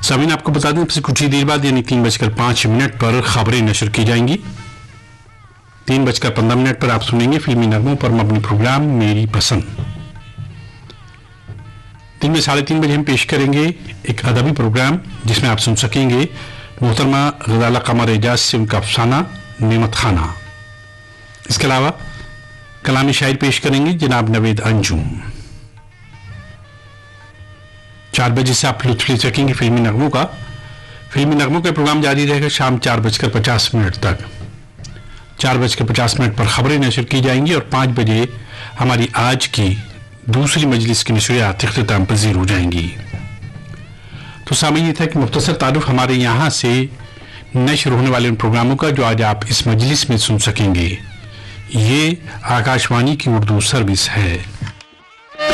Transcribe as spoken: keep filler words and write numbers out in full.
सामीन, आपको बता दें सबसे कुछ ही देर बाद यानी तीन बजकर पाँच मिनट पर खबरें नशर की जाएंगी। तीन बजकर पंद्रह मिनट पर आप सुनेंगे फिल्मी नगमों पर मबनी प्रोग्राम मेरी पसंद। दिन में साढ़े तीन बजे हम पेश करेंगे एक अदबी प्रोग्राम जिसमें आप सुन सकेंगे मोहतरमा गजाला कमर एजाज से उनका अफसाना नेमत खाना। इसके अलावा कलामी शायर पेश करेंगे जनाब नवेद अंजुम। चार बजे से आप लुत्फ ले सकेंगे फिल्मी नगमों का। फिल्मी नगमों का प्रोग्राम जारी रहेगा शाम चार बजकर पचास मिनट तक। चार बजकर पचास मिनट पर खबरें नशर की जाएंगी और पाँच बजे हमारी आज की दूसरी मजलिस की नशरियात इख्तिताम पजीर हो जाएंगी। तो सामने ये था कि मुख्तसर तारुफ हमारे यहाँ से नशर होने वाले उन प्रोग्रामों का जो आज आप इस मजलिस में सुन सकेंगे। ये आकाशवाणी की उर्दू सर्विस है।